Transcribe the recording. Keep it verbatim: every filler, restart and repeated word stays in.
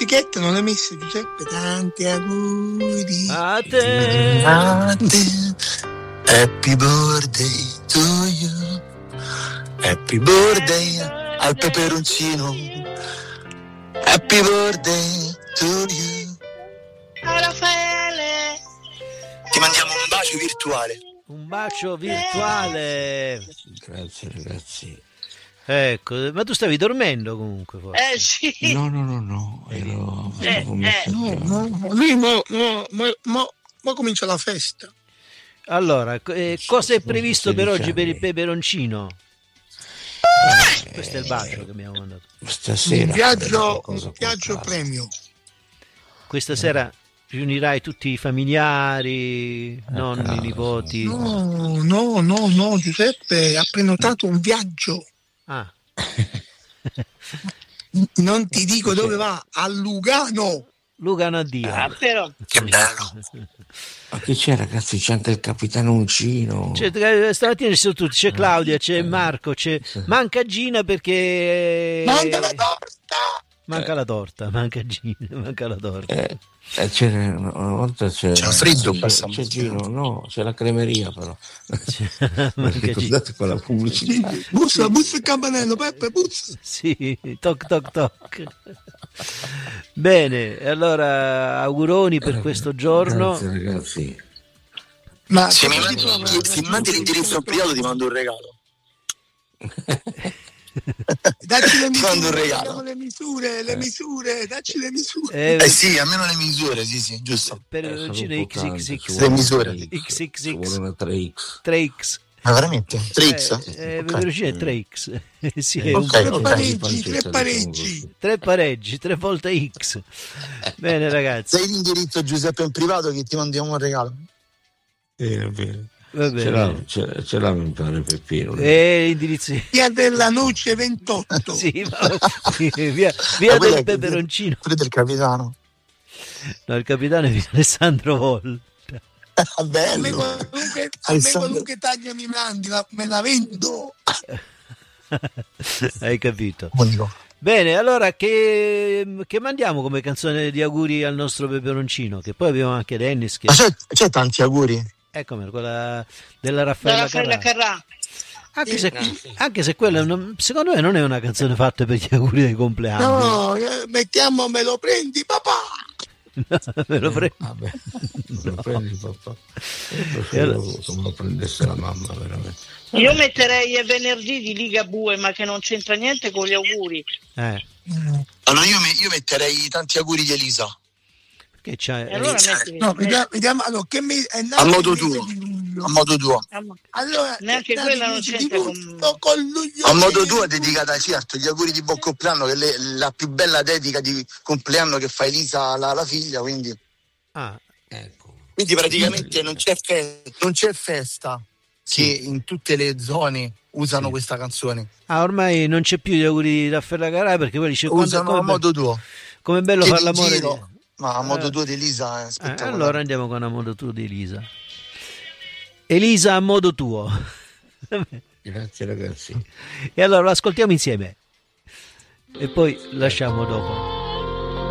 musichetta non l'hai messa, Giuseppe? Tanti auguri a te, a te. Happy birthday to you, happy birthday al peperoncino, happy birthday to you. A Raffaele ti mandiamo un bacio virtuale. Un bacio virtuale. Grazie ragazzi. Ecco, ma tu stavi dormendo comunque forse? Eh sì. No, no, no, no, ero... Eh, eh. No, no, lui mo, mo, mo, mo, mo comincia la festa. Allora, eh, cosa è previsto per oggi per il peperoncino? Eh, Questo è il bacio che abbiamo mandato. Stasera. Un viaggio, un viaggio premio. Questa sera riunirai tutti i familiari, nonni, caro, nipoti. No, no, no, no, Giuseppe ha prenotato un viaggio. Ah. Non ti dico dove va, a Lugano. Lugano a Dio. Ah, però. Che bello. Ma chi c'è ragazzi? C'è anche il capitano Uncino. C'è, stamattina ci sono tutti, c'è Claudia, c'è Marco, c'è... manca Gina perché... Manca la torta! Manca la torta, manca Gina, manca la torta. Eh, eh, c'è, una volta c'è... C'è un freddo c'è, questa c'è mattina. Gino, no, c'è la cremeria però. Manca Gina. Ricordate quella pubblicità? Bussa, bussa il campanello, Peppe, bussa. Sì, toc toc toc. Bene, allora auguroni per questo giorno. Grazie ragazzi. Ma se mi mandi, se mi mandi l'indirizzo privato ti mando un regalo. Dacci le Ti mando un misure, regalo. abbiamo le misure, le misure, dacci le misure. Eh, Eh sì, almeno le misure, sì sì, giusto. per Eh, il sono peperoncino un po' tante, X X X. ci vuole Le misure. una tre X, X X ci vuole X una tre X. tre X. Ma veramente? tre X? Eh, eh, Ok. peperoncino è tre X. Sì, è Eh, un- ok. Tre ok. pareggi, tre pareggi. tre pareggi, tre volte X. Bene ragazzi, Sei l'indirizzo Giuseppe in privato che ti mandiamo un regalo. Bene, bene. va Ce l'ha, bene. ce, ce l'ha mi pare Peppino. E indirizzi. Via della Noce ventotto. Sì, ma- sì, via, Ma via quello del è- peperoncino. Quello del capitano. No, il capitano è via Alessandro Volta. Ah, A me bello. qualunque, a me Alessandro. qualunque taglia mi mandi, la- me la vendo. Hai capito? Unico. Bene, allora che, che mandiamo come canzone di auguri al nostro peperoncino? Che poi abbiamo anche Dennis che... Ma c'è, c'è tanti auguri. Ecco, quella della Da Raffaella Raffaella Carrà. Carrà. Anche se, anche se quella non- secondo me non è una canzone fatta per gli auguri del compleanno. No, eh, mettiamo me lo prendi, papà. Me lo prendo. Vabbè, me lo prendi papà. Io E preferisco allora- che me lo prendesse la mamma veramente. Io metterei il venerdì di Ligabue, ma che non c'entra niente con gli auguri. Eh, Allora io, me- io metterei tanti auguri di Elisa. che c'è? E allora metti, No, vediamo, vediamo allora, che me, è nato A modo il mese tuo. di luglio. A modo tuo. Allora, Neanche è nato quella il non mese di c'entra con- luglio con luglio. A modo tuo è dedicata, certo, gli auguri di buon compleanno, che è la più bella dedica di compleanno che fa Elisa alla, alla figlia, quindi... Ah, Ecco. Quindi praticamente non c'è, fe- non c'è festa che in tutte le zone usano Sì. questa canzone. ah, ormai non c'è più gli auguri di Raffaella Carrà perché poi dice quando, Usano come, a modo tuo. come è bello Che fare in l'amore. giro, ma a modo Eh. tuo di Elisa è Eh, spettacolare. allora andiamo con a modo tuo di Elisa. Elisa a modo tuo. Grazie ragazzi. E allora lo ascoltiamo insieme. E poi lasciamo dopo.